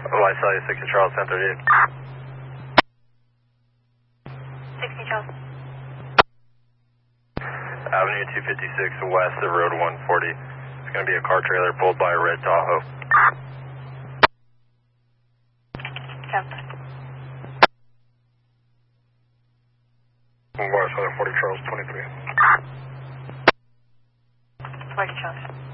I saw you, 60 Charles, 1038. 60 Charles. Avenue 256 west of Road 140. It's going to be a car trailer pulled by a red Tahoe. Captain. West 40 Charles, 23. 40 Charles.